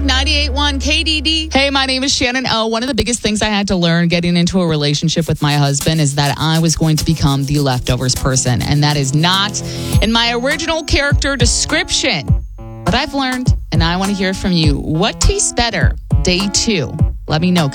98.1 KDD. Hey, my name is Shannon O. One of the biggest things I had to learn getting into a relationship with my husband is that I was going to become the leftovers person. And that is not in my original character description. But I've learned, and I want to hear from you. What tastes better? Day 2. Let me know.